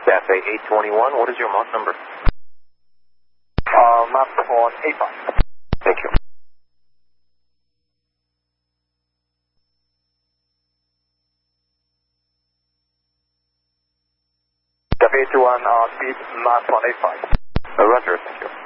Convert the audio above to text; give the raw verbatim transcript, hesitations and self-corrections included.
Cafe eight twenty-one, what is your Mach number? Uh, Mach on eight five. Thank you. Cafe eight two one, uh, speed Mach one eight five. Uh, Roger, thank you.